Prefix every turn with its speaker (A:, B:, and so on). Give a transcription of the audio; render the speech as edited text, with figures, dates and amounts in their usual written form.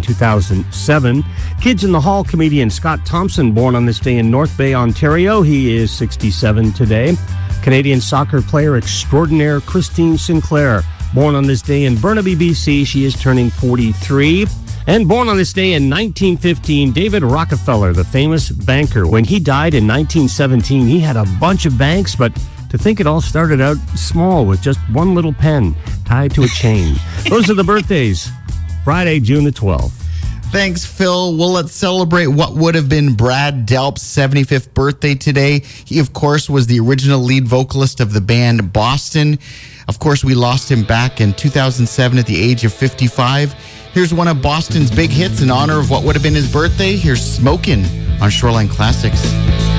A: 2007. Kids in the Hall comedian Scott Thompson, born on this day in North Bay, Ontario. He is 67 today. Canadian soccer player extraordinaire Christine Sinclair, born on this day in Burnaby, BC. She is turning 43. And born on this day in 1915, David Rockefeller, the famous banker. When he died in 1917, he had a bunch of banks, but to think it all started out small with just one little pen tied to a chain. Those are the birthdays. Friday, June the 12th.
B: Thanks, Phil. Well, let's celebrate what would have been Brad Delp's 75th birthday today. He, of course, was the original lead vocalist of the band Boston. Of course, we lost him back in 2007 at the age of 55. Here's one of Boston's big hits in honor of what would have been his birthday. Here's Smokin' on Shoreline Classics.